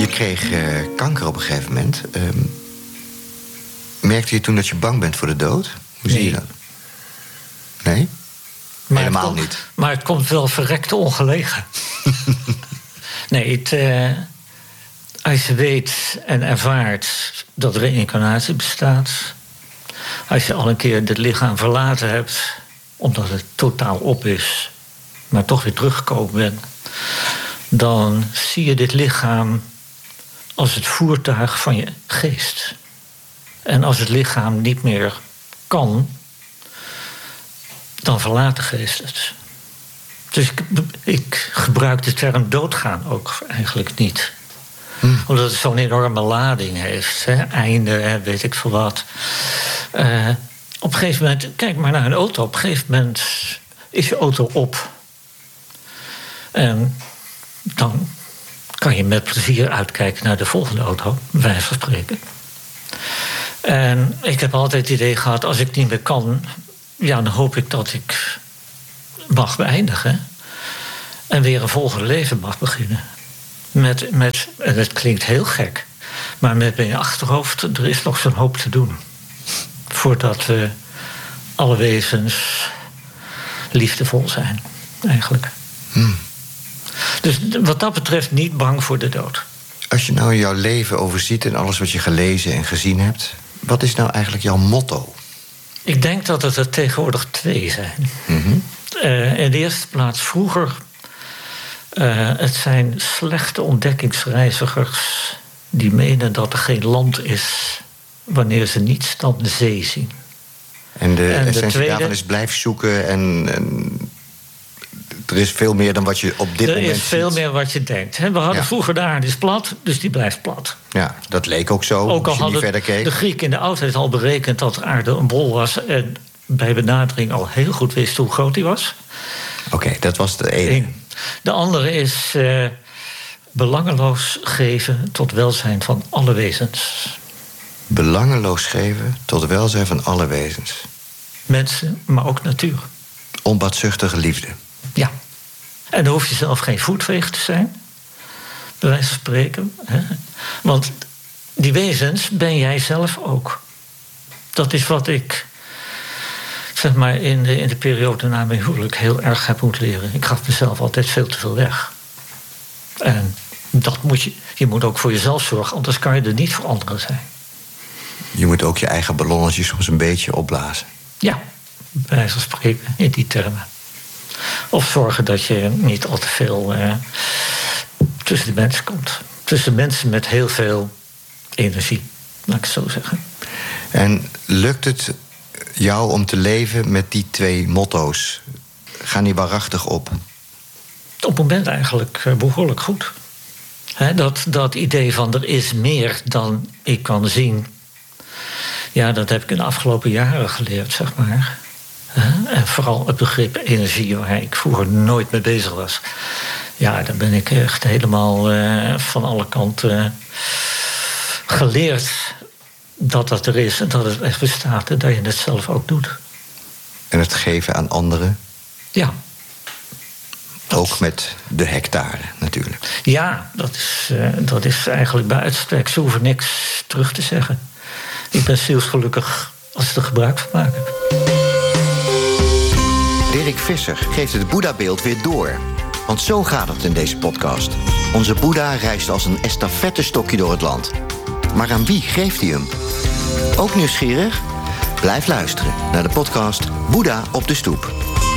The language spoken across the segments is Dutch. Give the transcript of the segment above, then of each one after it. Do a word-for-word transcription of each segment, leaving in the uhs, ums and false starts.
kreeg uh, kanker op een gegeven moment. Um, merkte je toen dat je bang bent voor de dood? Hoe zie nee. je dat? Nee? Maar Helemaal komt, niet. Maar het komt wel verrekte ongelegen. nee, het, uh, als je weet en ervaart dat reïncarnatie bestaat, als je al een keer dit lichaam verlaten hebt, omdat het totaal op is, maar toch weer teruggekomen bent, dan zie je dit lichaam als het voertuig van je geest. En als het lichaam niet meer kan, dan verlaat de geest het. Dus ik, ik gebruik de term doodgaan ook eigenlijk niet. Hmm. Omdat het zo'n enorme lading heeft. Hè? Einde, hè, weet ik veel wat. Uh, op een gegeven moment, kijk maar naar een auto. Op een gegeven moment is je auto op. En dan kan je met plezier uitkijken naar de volgende auto, bij wijze van spreken. En ik heb altijd het idee gehad, als ik niet meer kan, ja, dan hoop ik dat ik mag beëindigen. En weer een volgende leven mag beginnen. Met, met, en het klinkt heel gek, maar met in je achterhoofd, er is nog zo'n hoop te doen. Voordat we alle wezens liefdevol zijn, eigenlijk. Hmm. Dus wat dat betreft niet bang voor de dood. Als je nou jouw leven overziet en alles wat je gelezen en gezien hebt, wat is nou eigenlijk jouw motto? Ik denk dat het er tegenwoordig twee zijn. Mm-hmm. Uh, in de eerste plaats vroeger. Uh, het zijn slechte ontdekkingsreizigers die menen dat er geen land is wanneer ze niets dan de zee zien. En de en essentie de tweede, daarvan is blijf zoeken en, en er is veel meer dan wat je op dit er moment ziet. Er is veel ziet. meer wat je denkt. We hadden ja. vroeger de aarde is plat, dus die blijft plat. Ja, dat leek ook zo, ook al als je hadden verder keek. De Grieken in de oudheid al berekend dat de aarde een bol was en bij benadering al heel goed wist hoe groot die was. Oké, okay, dat was de ene. Eén. De andere is uh, belangeloos geven tot welzijn van alle wezens. Belangeloos geven tot welzijn van alle wezens. Mensen, maar ook natuur. Onbaatzuchtige liefde. Ja. En dan hoef je zelf geen voetveeg te zijn. Bij wijze van spreken. Hè? Want die wezens ben jij zelf ook. Dat is wat ik, zeg maar, in de, in de periode na mijn huwelijk heel erg heb moeten leren. Ik gaf mezelf altijd veel te veel weg. En dat moet je, je moet ook voor jezelf zorgen, anders kan je er niet voor anderen zijn. Je moet ook je eigen ballonnetje soms een beetje opblazen. Ja, bij wijze van spreken, in die termen. Of zorgen dat je niet al te veel uh, tussen de mensen komt. Tussen mensen met heel veel energie, laat ik het zo zeggen. En lukt het jou om te leven met die twee motto's? Gaan die waarachtig op? Op het moment eigenlijk behoorlijk goed. He, dat, dat idee van er is meer dan ik kan zien. Ja, dat heb ik in de afgelopen jaren geleerd, zeg maar. He, en vooral het begrip energie, waar ik vroeger nooit mee bezig was. Ja, daar ben ik echt helemaal uh, van alle kanten uh, geleerd dat dat er is en dat het echt bestaat en dat je het zelf ook doet. En het geven aan anderen? Ja. Ook met de hectare, natuurlijk. Ja, dat is, uh, dat is eigenlijk bij uitstek. Ze hoeven niks terug te zeggen. Ik ben zielsgelukkig als ze er gebruik van maken. Dirk Visser geeft het Boeddha-beeld weer door. Want zo gaat het in deze podcast. Onze Boeddha reist als een estafettestokje door het land. Maar aan wie geeft hij hem? Ook nieuwsgierig? Blijf luisteren naar de podcast Boeddha op de Stoep.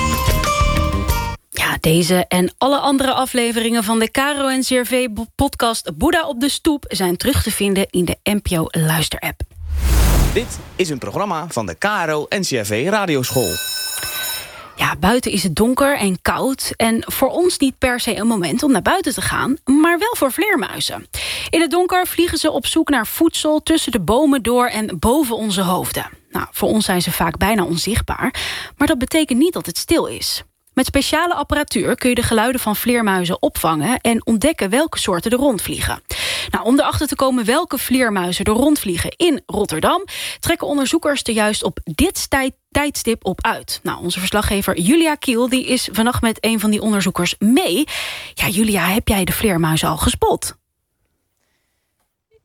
Ja, deze en alle andere afleveringen van de K R O N C R V-podcast Boeddha op de Stoep zijn terug te vinden in de N P O Luister-app. Dit is een programma van de K R O N C R V Radioschool. Ja, buiten is het donker en koud. En voor ons niet per se een moment om naar buiten te gaan, maar wel voor vleermuizen. In het donker vliegen ze op zoek naar voedsel tussen de bomen door en boven onze hoofden. Nou, voor ons zijn ze vaak bijna onzichtbaar, maar dat betekent niet dat het stil is. Met speciale apparatuur kun je de geluiden van vleermuizen opvangen en ontdekken welke soorten er rondvliegen. Nou, om erachter te komen welke vleermuizen er rondvliegen in Rotterdam, trekken onderzoekers er juist op dit tijd, tijdstip op uit. Nou, onze verslaggever Julia Kiel die is vannacht met een van die onderzoekers mee. Ja, Julia, heb jij de vleermuizen al gespot?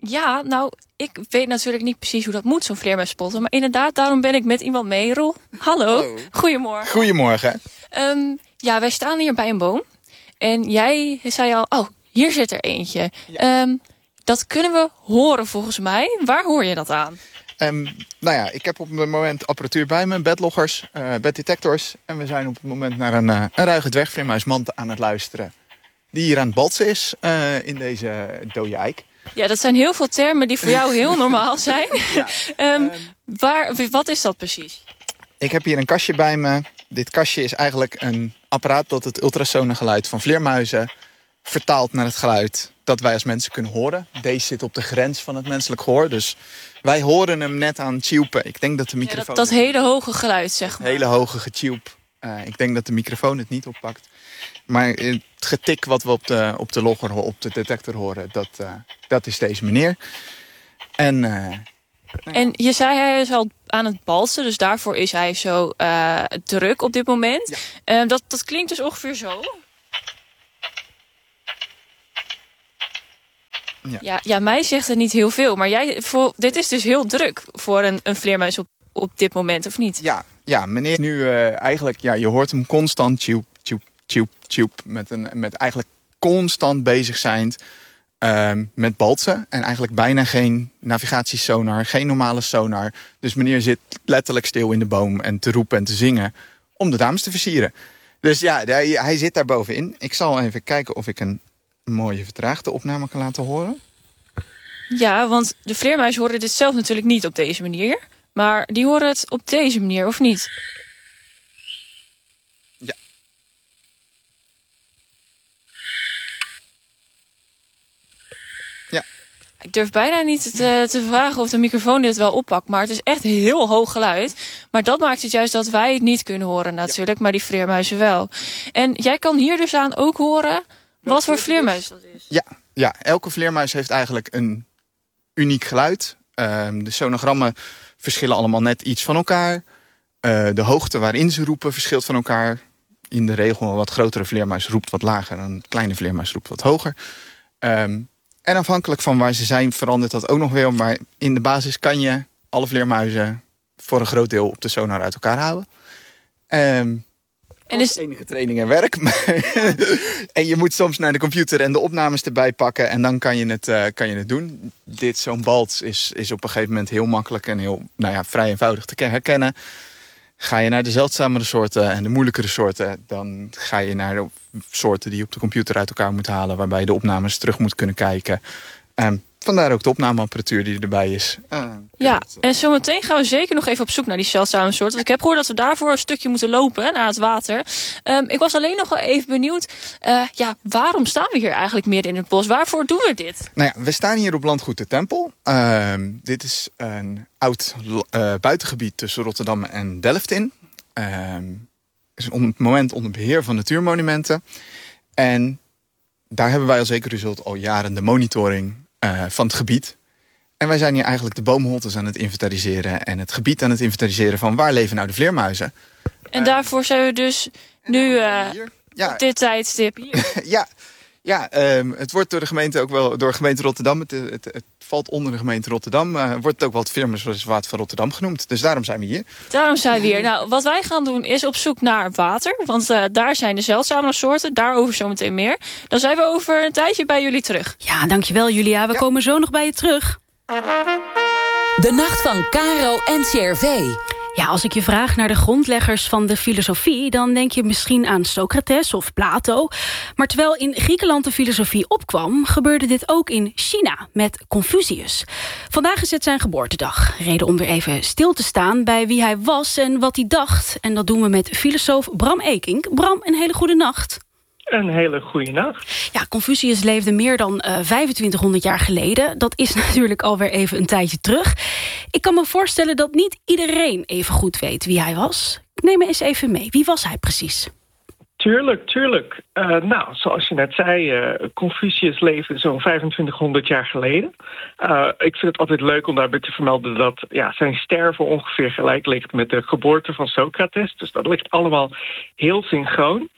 Ja, nou, ik weet natuurlijk niet precies hoe dat moet, zo'n vleermuis spotten. Maar inderdaad, daarom ben ik met iemand mee. Roel, hallo. Hallo. Goedemorgen. Goedemorgen. Um, ja, wij staan hier bij een boom. En jij zei al, oh, hier zit er eentje. Ja. Um, dat kunnen we horen volgens mij. Waar hoor je dat aan? Um, nou ja, ik heb op het moment apparatuur bij me, bedloggers, uh, beddetectors. En we zijn op het moment naar een, uh, een ruige dwergvleermuismand aan het luisteren. Die hier aan het balsen is uh, in deze dode eik. Ja, dat zijn heel veel termen die voor jou heel normaal zijn. Ja. um, waar, wat is dat precies? Ik heb hier een kastje bij me. Dit kastje is eigenlijk een apparaat dat het ultrasonengeluid van vleermuizen vertaalt naar het geluid dat wij als mensen kunnen horen. Deze zit op de grens van het menselijk gehoor. Dus wij horen hem net aan tjilpen. Ik denk dat de microfoon... Ja, dat, dat hele hoge geluid, zeg maar. Hele hoge getjilp. Uh, ik denk dat de microfoon het niet oppakt. Maar het getik wat we op de, op de logger, op de detector horen, dat, uh, dat is deze meneer. En, uh, nou ja. en je zei hij is al aan het balsen, dus daarvoor is hij zo uh, druk op dit moment. Ja. Uh, dat, dat klinkt dus ongeveer zo. Ja. Ja, ja, mij zegt het niet heel veel, maar jij, voor, dit is dus heel druk voor een, een vleermuis op, op dit moment, of niet? Ja, ja meneer, nu uh, eigenlijk, ja, je hoort hem constant tjoep, tjoep, tjoep, tjoep, met, een, met eigenlijk constant bezig zijn uh, met balsen. En eigenlijk bijna geen navigatiesonar, geen normale sonar. Dus meneer zit letterlijk stil in de boom en te roepen en te zingen om de dames te versieren. Dus ja, hij, hij zit daar bovenin. Ik zal even kijken of ik een mooie vertraagde opname kan laten horen. Ja, want de vleermuizen horen dit zelf natuurlijk niet op deze manier. Maar die horen het op deze manier, of niet? Ja. Ja. Ik durf bijna niet te, te vragen of de microfoon dit wel oppakt. Maar het is echt heel hoog geluid. Maar dat maakt het juist dat wij het niet kunnen horen natuurlijk. Ja. Maar die vleermuizen wel. En jij kan hier dus aan ook horen wat voor vleermuis dat is. Ja, ja, elke vleermuis heeft eigenlijk een uniek geluid. Uh, de sonogrammen verschillen allemaal net iets van elkaar. Uh, de hoogte waarin ze roepen verschilt van elkaar. In de regel een wat grotere vleermuis roept wat lager. Een kleine vleermuis roept wat hoger. Um, en afhankelijk van waar ze zijn verandert dat ook nog weer. Maar in de basis kan je alle vleermuizen voor een groot deel op de sonar uit elkaar houden. Um, En dus enige training en werk. En je moet soms naar de computer en de opnames erbij pakken. En dan kan je het, uh, kan je het doen. Dit, zo'n balts is, is op een gegeven moment heel makkelijk en heel nou ja, vrij eenvoudig te herkennen. Ga je naar de zeldzamere soorten en de moeilijkere soorten, dan ga je naar de soorten die je op de computer uit elkaar moet halen. Waarbij je de opnames terug moet kunnen kijken. Um, Vandaar ook de opnameapparatuur die erbij is. Uh, ja, en zometeen gaan we zeker nog even op zoek naar die zeldzame soort. Want ik heb gehoord dat we daarvoor een stukje moeten lopen naar het water. Um, ik was alleen nog wel even benieuwd. Uh, ja, waarom staan we hier eigenlijk midden in het bos? Waarvoor doen we dit? Nou ja, we staan hier op Landgoed de Tempel. Uh, dit is een oud uh, buitengebied tussen Rotterdam en Delft in. Uh, is op het moment onder beheer van Natuurmonumenten. En daar hebben wij als Ecoresult al jaren de monitoring Uh, van het gebied. En wij zijn hier eigenlijk de boomholtes aan het inventariseren en het gebied aan het inventariseren van waar leven nou de vleermuizen. En uh, daarvoor zijn we dus nu uh, ja, op dit tijdstip hier. ja, ja um, het wordt door de gemeente ook wel door de gemeente Rotterdam. Het, het, het valt onder de gemeente Rotterdam. Uh, wordt ook wel het vleermuisreservaat van Rotterdam genoemd. Dus daarom zijn we hier. Daarom zijn we hier. Nou, wat wij gaan doen is op zoek naar water. Want uh, daar zijn de zeldzame soorten. Daarover zometeen meer. Dan zijn we over een tijdje bij jullie terug. Ja, dankjewel Julia. We ja. komen zo nog bij je terug. De nacht van Caro en C R V. Ja, als ik je vraag naar de grondleggers van de filosofie, dan denk je misschien aan Socrates of Plato. Maar terwijl in Griekenland de filosofie opkwam, gebeurde dit ook in China met Confucius. Vandaag is het zijn geboortedag. Reden om weer even stil te staan bij wie hij was en wat hij dacht. En dat doen we met filosoof Bram Ekink. Bram, een hele goede nacht. Een hele goede nacht. Ja, Confucius leefde meer dan uh, vijfentwintighonderd jaar geleden. Dat is natuurlijk alweer even een tijdje terug. Ik kan me voorstellen dat niet iedereen even goed weet wie hij was. Neem me eens even mee. Wie was hij precies? Tuurlijk, tuurlijk. Uh, nou, zoals je net zei, uh, Confucius leefde zo'n vijfentwintighonderd jaar geleden. Uh, ik vind het altijd leuk om daarbij te vermelden dat ja, zijn sterven ongeveer gelijk ligt met de geboorte van Socrates. Dus dat ligt allemaal heel synchroon.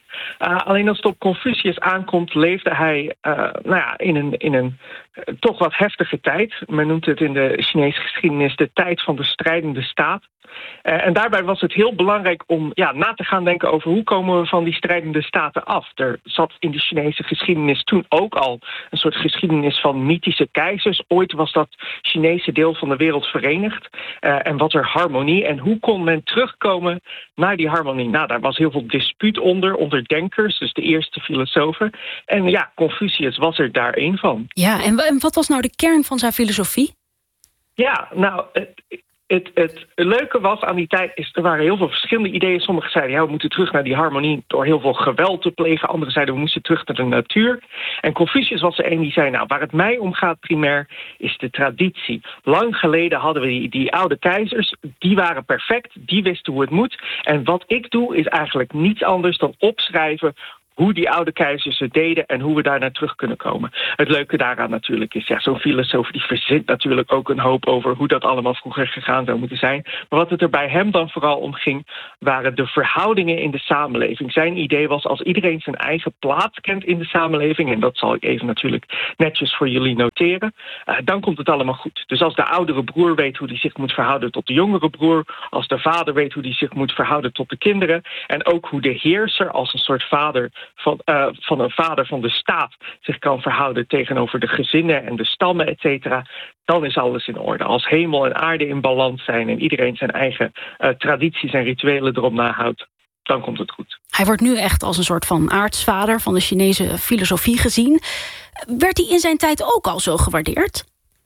Uh, alleen als het op Confucius aankomt, leefde hij uh, nou ja, in een, in een uh, toch wat heftige tijd. Men noemt het in de Chinese geschiedenis de tijd van de strijdende staat. Uh, en daarbij was het heel belangrijk om ja, na te gaan denken over hoe komen we van die strijdende staten af. Er zat in de Chinese geschiedenis toen ook al een soort geschiedenis van mythische keizers. Ooit was dat Chinese deel van de wereld verenigd. Uh, en wat er harmonie. En hoe kon men terugkomen naar die harmonie? Nou, daar was heel veel dispuut onder, onder denkers, dus de eerste filosofen. En ja, Confucius was er daar één van. Ja, en, en wat was nou de kern van zijn filosofie? Ja, nou... Het, Het, het leuke was aan die tijd, is, er waren heel veel verschillende ideeën. Sommigen zeiden, ja, we moeten terug naar die harmonie door heel veel geweld te plegen. Anderen zeiden, we moesten terug naar de natuur. En Confucius was er een die zei, nou, waar het mij om gaat primair, is de traditie. Lang geleden hadden we die, die oude keizers, die waren perfect, die wisten hoe het moet. En wat ik doe, is eigenlijk niets anders dan opschrijven hoe die oude keizers het deden en hoe we daar naar terug kunnen komen. Het leuke daaraan natuurlijk is, ja, zo'n filosoof die verzint natuurlijk ook een hoop over hoe dat allemaal vroeger gegaan zou moeten zijn. Maar wat het er bij hem dan vooral om ging, waren de verhoudingen in de samenleving. Zijn idee was, als iedereen zijn eigen plaats kent in de samenleving, en dat zal ik even natuurlijk netjes voor jullie noteren, uh, dan komt het allemaal goed. Dus als de oudere broer weet hoe hij zich moet verhouden tot de jongere broer, als de vader weet hoe hij zich moet verhouden tot de kinderen, en ook hoe de heerser als een soort vader Van, uh, van een vader van de staat zich kan verhouden tegenover de gezinnen en de stammen, et cetera, dan is alles in orde. Als hemel en aarde in balans zijn en iedereen zijn eigen uh, tradities en rituelen erop nahoudt, dan komt het goed. Hij wordt nu echt als een soort van aartsvader van de Chinese filosofie gezien. Werd hij in zijn tijd ook al zo gewaardeerd?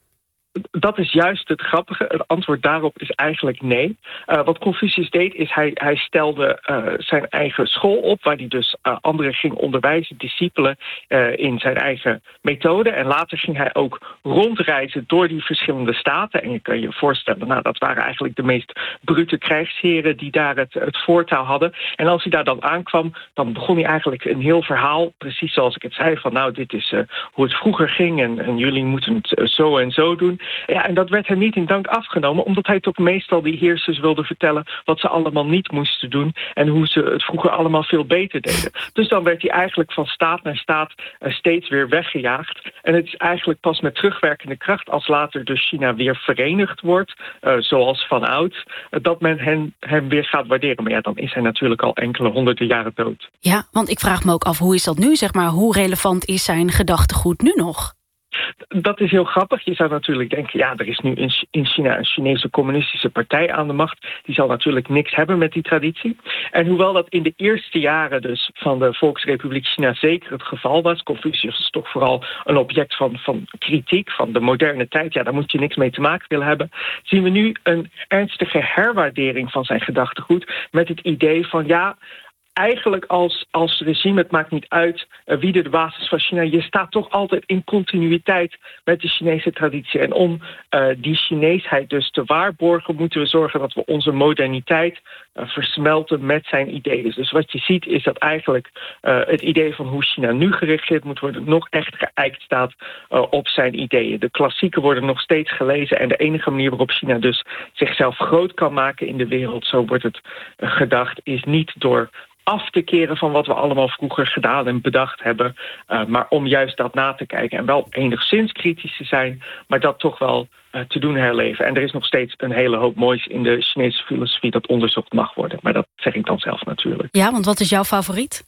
Dat is juist het grappige. Het antwoord daarop is eigenlijk nee. Uh, wat Confucius deed, is hij, hij stelde uh, zijn eigen school op, waar hij dus uh, anderen ging onderwijzen, discipelen, uh, in zijn eigen methode. En later ging hij ook rondreizen door die verschillende staten. En je kan je voorstellen, nou, dat waren eigenlijk de meest brute krijgsheren die daar het, het voortouw hadden. En als hij daar dan aankwam, dan begon hij eigenlijk een heel verhaal, precies zoals ik het zei, van nou, dit is uh, hoe het vroeger ging en, en jullie moeten het uh, zo en zo doen. Ja, en dat werd hem niet in dank afgenomen, omdat hij toch meestal die heersers wilde vertellen wat ze allemaal niet moesten doen en hoe ze het vroeger allemaal veel beter deden. Dus dan werd hij eigenlijk van staat naar staat uh, steeds weer weggejaagd. En het is eigenlijk pas met terugwerkende kracht, als later dus China weer verenigd wordt, uh, zoals van ouds, uh, dat men hen, hem weer gaat waarderen. Maar ja, dan is hij natuurlijk al enkele honderden jaren dood. Ja, want ik vraag me ook af, hoe is dat nu? Zeg maar, hoe relevant is zijn gedachtegoed nu nog? Dat is heel grappig. Je zou natuurlijk denken, ja, er is nu in China een Chinese communistische partij aan de macht. Die zal natuurlijk niks hebben met die traditie. En hoewel dat in de eerste jaren dus van de Volksrepubliek China zeker het geval was, Confucius is toch vooral een object van, van kritiek, van de moderne tijd. Ja, daar moet je niks mee te maken willen hebben. Zien we nu een ernstige herwaardering van zijn gedachtegoed met het idee van, ja, eigenlijk als, als regime, het maakt niet uit uh, wie de basis van China, je staat toch altijd in continuïteit met de Chinese traditie. En om uh, die Chineesheid dus te waarborgen, moeten we zorgen dat we onze moderniteit uh, versmelten met zijn ideeën. Dus wat je ziet is dat eigenlijk uh, het idee van hoe China nu geregeerd moet worden nog echt geëikt staat uh, op zijn ideeën. De klassieken worden nog steeds gelezen en de enige manier waarop China dus zichzelf groot kan maken in de wereld, zo wordt het uh, gedacht, is niet door af te keren van wat we allemaal vroeger gedaan en bedacht hebben, uh, maar om juist dat na te kijken en wel enigszins kritisch te zijn, maar dat toch wel uh, te doen herleven. En er is nog steeds een hele hoop moois in de Chinese filosofie dat onderzocht mag worden, maar dat zeg ik dan zelf natuurlijk. Ja, want wat is jouw favoriet?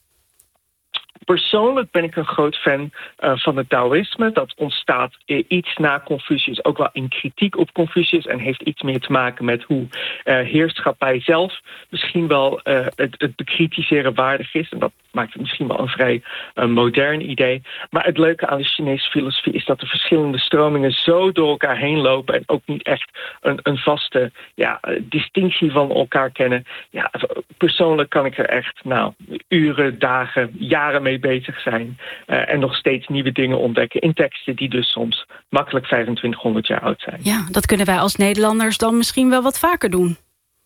Persoonlijk ben ik een groot fan uh, van het Taoïsme. Dat ontstaat uh, iets na Confucius, ook wel in kritiek op Confucius, en heeft iets meer te maken met hoe uh, heerschappij zelf misschien wel uh, het, het bekritiseren waardig is. En dat maakt het misschien wel een vrij uh, modern idee. Maar het leuke aan de Chinese filosofie is dat de verschillende stromingen zo door elkaar heen lopen en ook niet echt een, een vaste ja, distinctie van elkaar kennen. Ja, persoonlijk kan ik er echt nou, uren, dagen, jaren mee bezig zijn uh, en nog steeds nieuwe dingen ontdekken in teksten die dus soms makkelijk vijfentwintighonderd jaar oud zijn. Ja, dat kunnen wij als Nederlanders dan misschien wel wat vaker doen.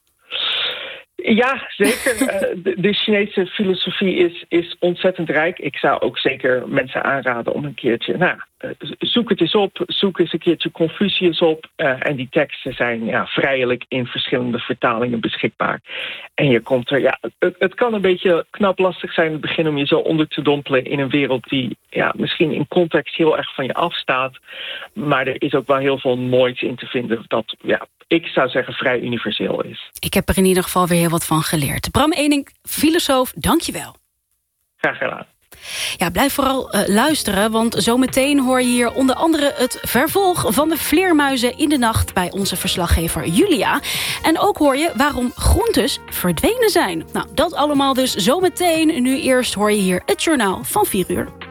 Ja, zeker. uh, de, de Chinese filosofie is, is ontzettend rijk. Ik zou ook zeker mensen aanraden om een keertje nou, zoek het eens op, zoek eens een keertje Confucius op. Uh, en die teksten zijn ja, vrijelijk in verschillende vertalingen beschikbaar. En je komt er, ja, het, het kan een beetje knap lastig zijn in het begin om je zo onder te dompelen in een wereld die ja, misschien in context heel erg van je afstaat. Maar er is ook wel heel veel moois in te vinden dat, ja, ik zou zeggen, vrij universeel is. Ik heb er in ieder geval weer heel wat van geleerd. Bram Eenink, filosoof, dank je wel. Graag gedaan. Ja, blijf vooral uh, luisteren, want zometeen hoor je hier onder andere het vervolg van de vleermuizen in de nacht bij onze verslaggever Julia. En ook hoor je waarom groentes verdwenen zijn. Nou, dat allemaal dus zometeen. Nu eerst hoor je hier het journaal van vier uur.